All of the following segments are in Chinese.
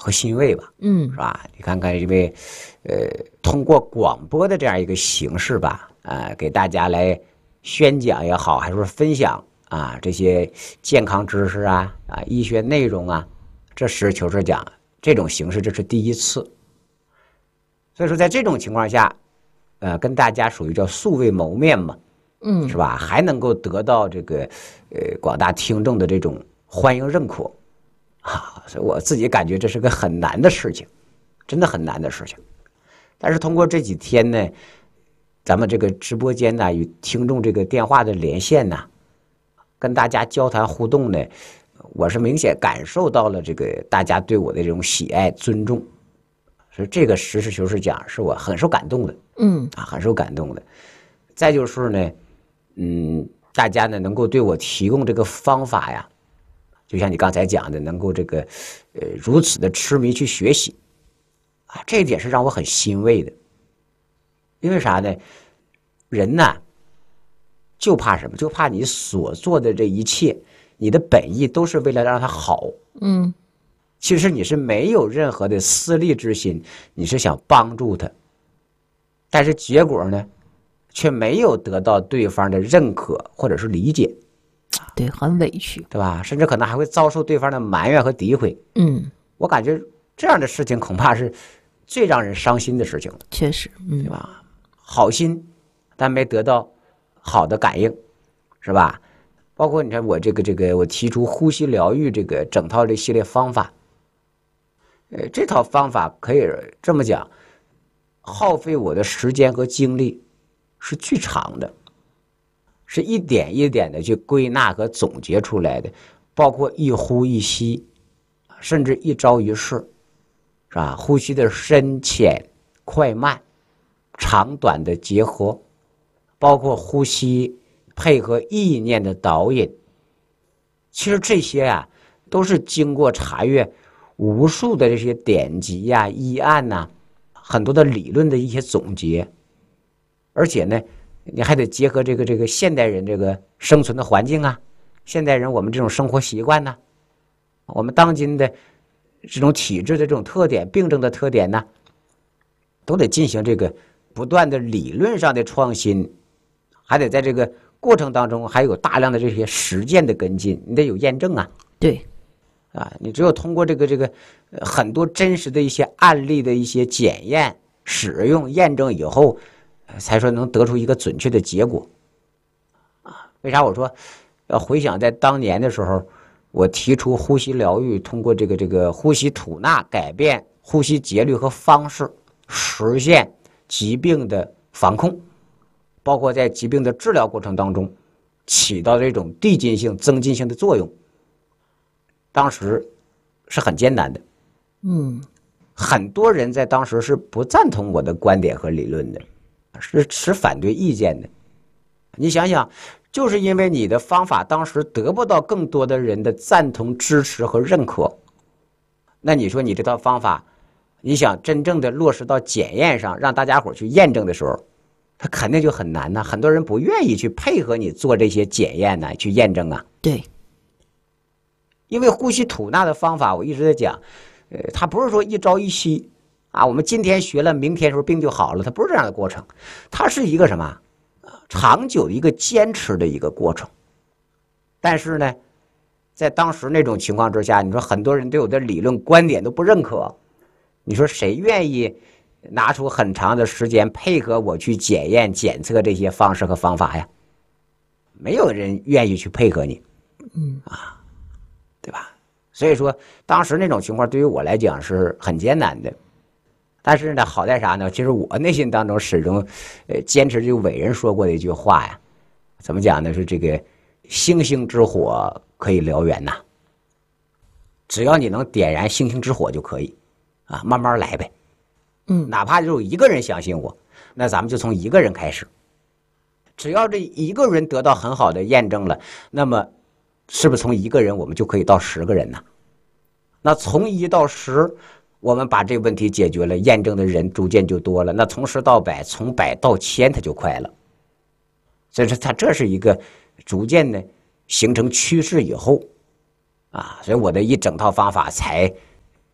和欣慰吧，是吧？你看看，因为通过广播的这样一个形式吧，给大家来宣讲也好，还是说分享这些健康知识医学内容这实事求是讲，这种形式这是第一次。所以说，在这种情况下，跟大家属于叫素未谋面嘛，是吧？还能够得到这个广大听众的这种欢迎认可所以我自己感觉这是个很难的事情，真的很难的事情。但是通过这几天呢，咱们这个直播间与听众这个电话的连线跟大家交谈互动呢，我是明显感受到了这个大家对我的这种喜爱尊重，所以这个实事求是讲是我很受感动的，很受感动的。再就是呢，大家呢能够对我提供这个方法呀，就像你刚才讲的，能够这个如此的痴迷去学习这一点是让我很欣慰的。因为啥呢？人就怕什么？就怕你所做的这一切，你的本意都是为了让它好。其实你是没有任何的私利之心，你是想帮助他，但是结果呢，却没有得到对方的认可或者是理解。 对，很委屈， 对吧？甚至可能还会遭受对方的埋怨和诋毁。我感觉这样的事情恐怕是最让人伤心的事情了。 确实， 对吧？好心，但没得到好的感应，是吧？包括你看我这个，我提出呼吸疗愈这个整套这系列方法，这套方法可以这么讲，耗费我的时间和精力是巨长的。是一点一点的去归纳和总结出来的，包括一呼一吸，甚至一招一式，是吧？呼吸的深浅、快慢、长短的结合，包括呼吸配合意念的导引。其实这些都是经过查阅无数的这些典籍医案很多的理论的一些总结，而且呢。你还得结合这个现代人这个生存的环境现代人我们这种生活习惯我们当今的这种体质的这种特点、病症的特点都得进行这个不断的理论上的创新，还得在这个过程当中还有大量的这些实践的跟进，你得有验证对你只有通过这个很多真实的一些案例的一些检验、使用、验证以后，才说能得出一个准确的结果为啥我说要回想在当年的时候，我提出呼吸疗愈，通过这个呼吸吐纳改变呼吸节律和方式，实现疾病的防控，包括在疾病的治疗过程当中起到这种递进性、增进性的作用。当时是很艰难的，很多人在当时是不赞同我的观点和理论的，是持反对意见的。你想想，就是因为你的方法当时得不到更多的人的赞同、支持和认可，那你说你这套方法，你想真正的落实到检验上，让大家伙去验证的时候，它肯定就很难很多人不愿意去配合你做这些检验去验证对， 因为呼吸吐纳的方法，我一直在讲，它不是说一朝一夕我们今天学了，明天时候病就好了，它不是这样的过程，它是一个什么长久的一个坚持的一个过程。但是呢，在当时那种情况之下，你说很多人对我的理论观点都不认可，你说谁愿意拿出很长的时间配合我去检验检测这些方式和方法呀？没有人愿意去配合你对吧？所以说当时那种情况对于我来讲是很艰难的。但是呢，好在啥呢？其实我内心当中始终坚持这个伟人说过的一句话呀，怎么讲呢？是这个星星之火可以燎原只要你能点燃星星之火就可以慢慢来呗。哪怕只有一个人相信我，那咱们就从一个人开始。只要这一个人得到很好的验证了，那么是不是从一个人我们就可以到10个人呢？那从1到10，我们把这个问题解决了，验证的人逐渐就多了，那从10到100，从100到1000，它就快了。所以说它这是一个逐渐的形成趋势以后所以我的一整套方法才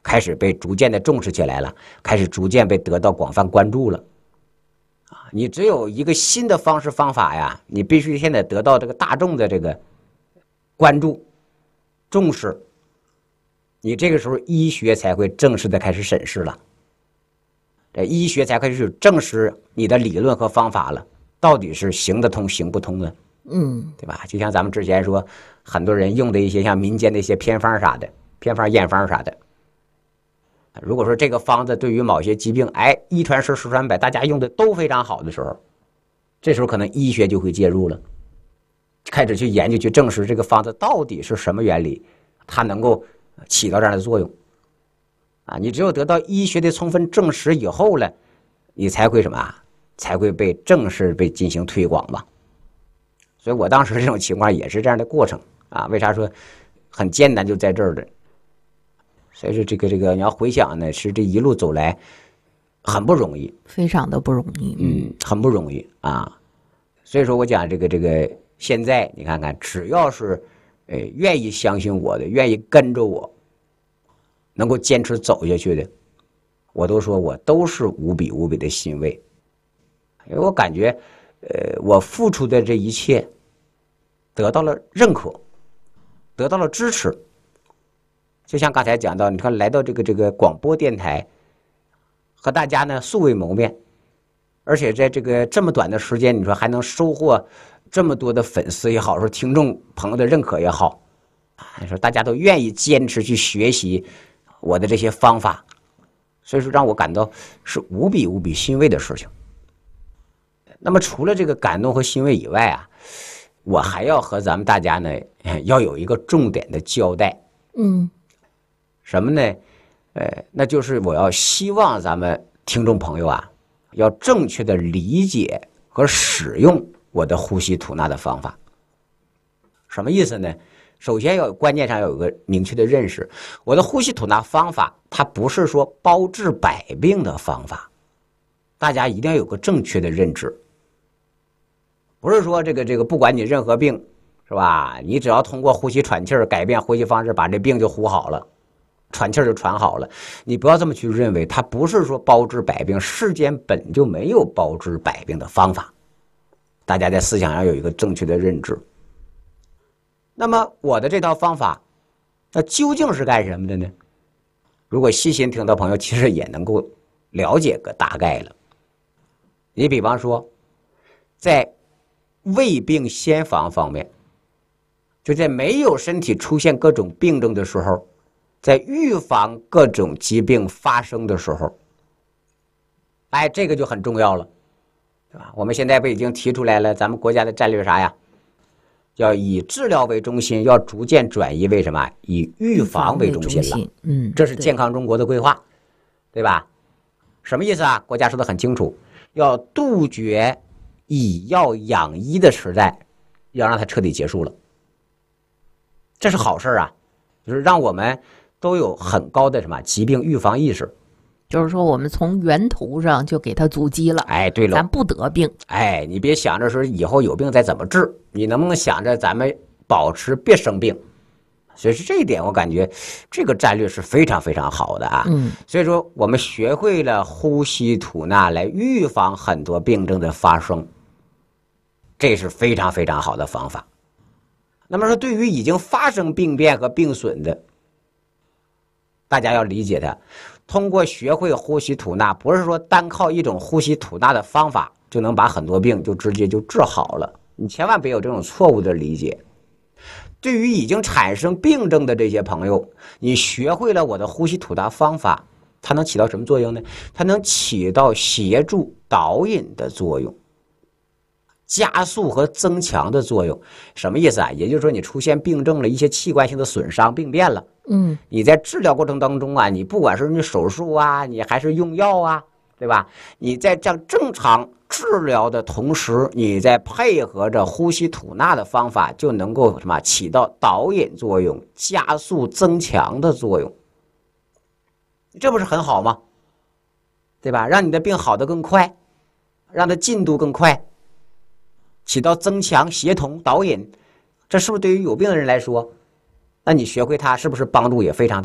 开始被逐渐的重视起来了，开始逐渐被得到广泛关注了。你只有一个新的方式方法呀，你必须现在得到这个大众的这个关注、重视，你这个时候医学才会正式的开始审视了。这医学才开始证实你的理论和方法了，到底是行得通行不通呢？对吧？就像咱们之前说，很多人用的一些像民间的一些偏方啥的，偏方验方啥的。如果说这个方子对于某些疾病，一传十，十传百，大家用的都非常好的时候，这时候可能医学就会介入了，开始去研究去证实这个方子到底是什么原理，它能够起到这样的作用。你只有得到医学的充分证实以后呢，你才会什么？才会被正式被进行推广嘛。所以我当时这种情况也是这样的过程啊。为啥说很艰难就在这儿的？所以说这个你要回想呢，是这一路走来很不容易， 非常的不容易， 很不容易啊。所以说我讲这个现在你看看，只要是愿意相信我的，愿意跟着我，能够坚持走下去的，我都说我都是无比无比的欣慰，因为我感觉我付出的这一切得到了认可，得到了支持。就像刚才讲到，你看来到这个广播电台，和大家呢素未谋面，而且在这么短的时间，你说还能收获这么多的粉丝也好，说听众朋友的认可也好，你说大家都愿意坚持去学习我的这些方法，所以说让我感到是无比无比欣慰的事情。那么除了这个感动和欣慰以外啊，我还要和咱们大家呢要有一个重点的交代。什么呢？那就是我要希望咱们听众朋友啊，要正确的理解和使用我的呼吸吐纳的方法。什么意思呢？首先观念上要有个明确的认识，我的呼吸吐纳方法它不是说包治百病的方法，大家一定要有个正确的认知。不是说这个不管你任何病是吧，你只要通过呼吸喘气儿改变呼吸方式，把这病就呼好了，喘气儿就喘好了。你不要这么去认为，它不是说包治百病，世间本就没有包治百病的方法。大家在思想上有一个正确的认知。那么我的这套方法，那究竟是干什么的呢？如果细心听的朋友，其实也能够了解个大概了。你比方说，在未病先防方面，就在没有身体出现各种病症的时候，在预防各种疾病发生的时候，这个就很重要了，对吧？我们现在不已经提出来了，咱们国家的战略啥呀？要以治疗为中心，要逐渐转移为什么？以预防为中心了。这是健康中国的规划，对吧？什么意思啊？国家说的很清楚，要杜绝以药养医的时代，要让它彻底结束了。这是好事啊，就是让我们都有很高的什么疾病预防意识。 就是说我们从源头上就给它阻击了。 对了， 咱不得病。 你别想着说以后有病再怎么治，你能不能想着咱们保持别生病？所以说这一点我感觉这个战略是非常非常好的啊。所以说我们学会了呼吸吐纳来预防很多病症的发生，这是非常非常好的方法。那么说对于已经发生病变和病损的，大家要理解它，通过学会呼吸吐纳，不是说单靠一种呼吸吐纳的方法就能把很多病就直接就治好了，你千万别有这种错误的理解。对于已经产生病症的这些朋友，你学会了我的呼吸吐纳方法，它能起到什么作用呢？它能起到协助导引的作用，加速和增强的作用。什么意思啊？也就是说你出现病症了，一些器官性的损伤病变了，你在治疗过程当中啊，你不管是你手术啊，你还是用药啊，对吧？你在这样正常治疗的同时，你在配合着呼吸吐纳的方法，就能够什么起到导引作用、加速增强的作用。这不是很好吗？对吧？让你的病好得更快，让它进度更快，起到增强、协同、导引，这是不是对于有病的人来说，那你学会它是不是帮助也非常大呀？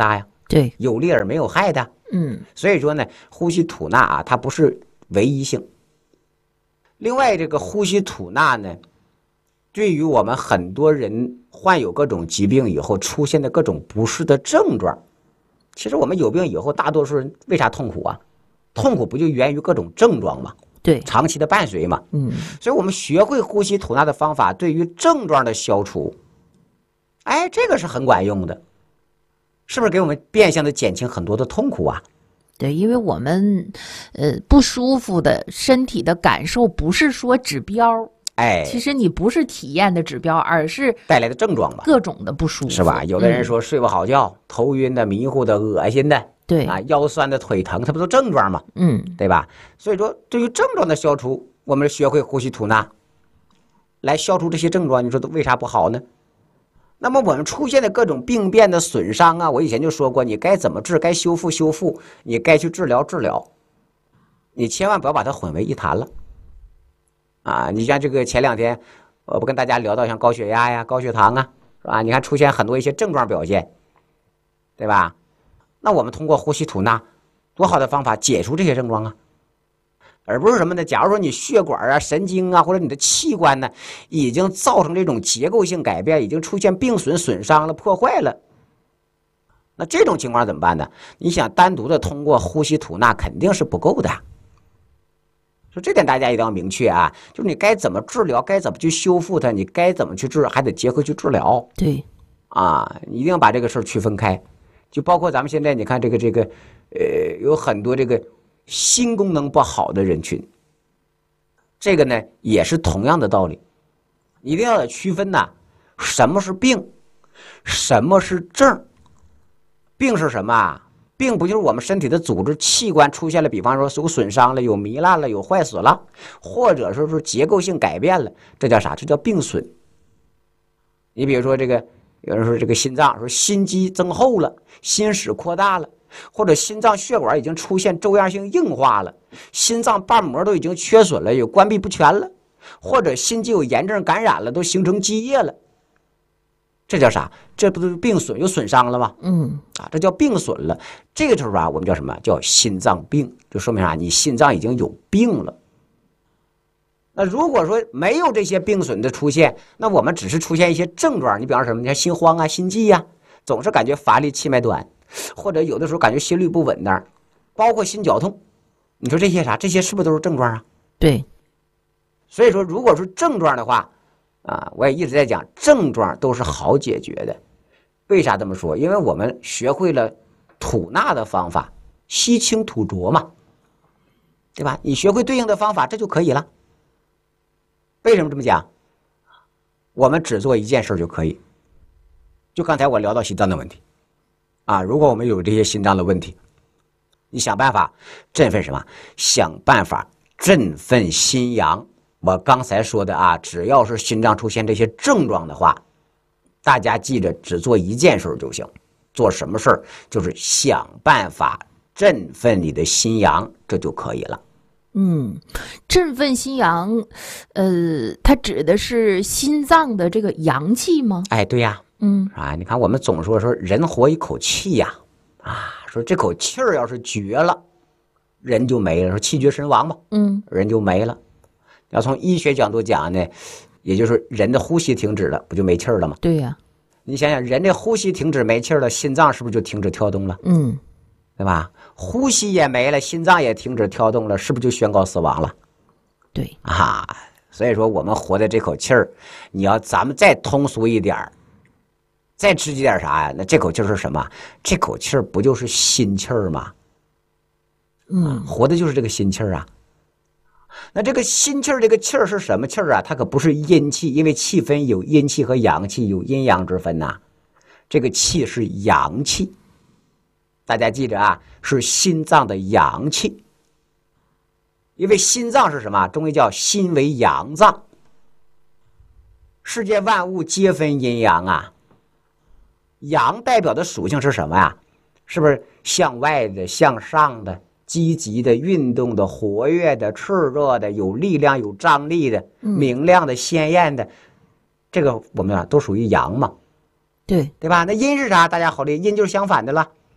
对， 有利而没有害的。所以说呢，呼吸吐纳啊，它不是唯一性。另外，这个呼吸吐纳呢，对于我们很多人患有各种疾病以后出现的各种不适的症状，其实我们有病以后，大多数人为啥痛苦啊？痛苦不就源于各种症状吗？ 对， 长期的伴随嘛。所以我们学会呼吸吐纳的方法，对于症状的消除，哎，这个是很管用的，是不是给我们变相的减轻很多的痛苦啊？ 对，因为我们不舒服的身体的感受不是说指标， 哎， 其实你不是体验的指标，而是带来的症状吧， 各种的不舒服， 是吧？有的人说睡不好觉，头晕的、迷糊的、恶心的， 对啊，腰酸的、腿疼，它不都症状吗？对吧？所以说，对于症状的消除，我们学会呼吸吐纳，来消除这些症状，你说为啥不好呢？那么我们出现的各种病变的损伤啊，我以前就说过，你该怎么治，该修复修复，你该去治疗治疗，你千万不要把它混为一谈了。啊，你像这个前2天，我不跟大家聊到像高血压呀、高血糖啊，是吧？你看出现很多一些症状表现，对吧？那我们通过呼吸吐纳，多好的方法解除这些症状啊！而不是什么呢？假如说你血管啊、神经啊，或者你的器官呢，已经造成这种结构性改变，已经出现病损、损伤了、破坏了，那这种情况怎么办呢？你想单独的通过呼吸吐纳肯定是不够的。所以这点大家一定要明确啊，就是你该怎么治疗，该怎么去修复它，你该怎么去治，还得结合去治疗。 对， 啊，一定要把这个事儿区分开。就包括咱们现在你看这个有很多这个心功能不好的人群，这个呢也是同样的道理，一定要区分呐，什么是病，什么是症。病是什么啊？病不就是我们身体的组织器官出现了，比方说有损伤了、有糜烂了、有坏死了，或者说是结构性改变了，这叫啥？这叫病损。你比如说这个，有人说这个心脏说心肌增厚了，心室扩大了，或者心脏血管已经出现粥样性硬化了，心脏瓣膜都已经缺损了，有关闭不全了，或者心肌有炎症感染了，都形成积液了。这叫啥？这不都是病损，有损伤了吗？这叫病损了。这个时候啊，我们叫什么？叫心脏病，就说明啥？你心脏已经有病了。那如果说没有这些病损的出现，那我们只是出现一些症状，你比方说什么？你看心慌啊、心悸呀，总是感觉乏力、气脉短，或者有的时候感觉心律不稳当，包括心绞痛。你说这些啥？这些是不是都是症状啊？ 对。 所以说，如果是症状的话，我也一直在讲，症状都是好解决的。为啥这么说？因为我们学会了吐纳的方法，吸清吐浊嘛，对吧？你学会对应的方法，这就可以了。为什么这么讲？我们只做一件事就可以。就刚才我聊到心脏的问题啊，如果我们有这些心脏的问题，你想办法振奋什么？想办法振奋心阳。我刚才说的啊，只要是心脏出现这些症状的话，大家记着只做一件事就行。做什么事儿？就是想办法振奋你的心阳，这就可以了。 振奋心阳，它指的是心脏的这个阳气吗？ 哎，对呀，你看我们总说人活一口气呀，说这口气儿要是绝了，人就没了，说气绝身亡嘛，人就没了。要从医学角度讲呢，也就是人的呼吸停止了，不就没气儿了吗？ 对呀， 你想想，人的呼吸停止没气儿了，心脏是不是就停止跳动了？对吧？呼吸也没了，心脏也停止跳动了，是不是就宣告死亡了？ 对所以说我们活的这口气儿，你要咱们再通俗一点儿，再直接点啥呀？那这口气儿是什么？这口气儿不就是心气儿吗？活的就是这个心气儿啊。那这个心气儿，这个气儿是什么气儿啊？它可不是阴气，因为气分有阴气和阳气，有阴阳之分呐。这个气是阳气，大家记着啊，是心脏的阳气。因为心脏是什么？中医叫心为阳脏，世界万物皆分阴阳啊。阳代表的属性是什么呀？是不是向外的、向上的、积极的、运动的、活跃的、炽热的、有力量、有张力的、明亮的、鲜艳的？这个我们都属于阳嘛， 对吧？那阴是啥？大家好理，阴就是相反的了。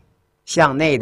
向内的。